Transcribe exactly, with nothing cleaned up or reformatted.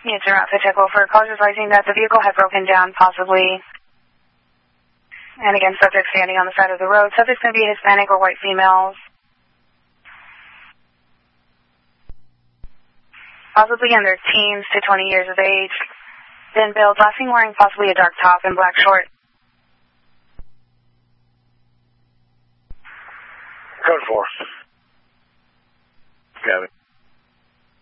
Units around for check over. Callers advising that the vehicle had broken down, possibly. And again, subject standing on the side of the road. Subject's going to be Hispanic or white females. Possibly in their teens to twenty years of age. Then build, last seen wearing possibly a dark top and black short. Code four. Got it.